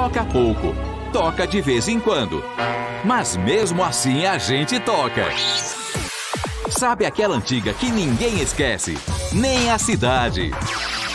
toca pouco, toca de vez em quando. Mas mesmo assim a gente toca. Sabe aquela antiga que ninguém esquece? Nem a cidade.